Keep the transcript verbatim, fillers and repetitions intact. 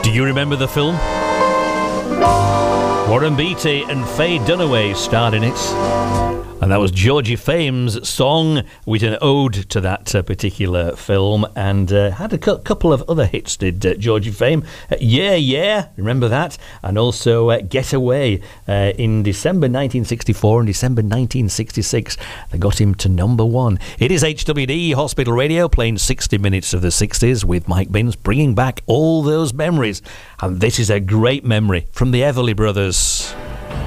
Do you remember the film? Warren Beatty and Faye Dunaway starred in it. And that was Georgie Fame's song with an ode to that uh, particular film, and uh, had a cu- couple of other hits, did uh, Georgie Fame. Uh, yeah, yeah, remember that? And also uh, Get Away uh, in December nineteen sixty-four and December nineteen sixty-six. They got him to number one. It is H W D Hospital Radio, playing sixty minutes of the sixties with Mike Binns, bringing back all those memories. And this is a great memory from the Everly Brothers.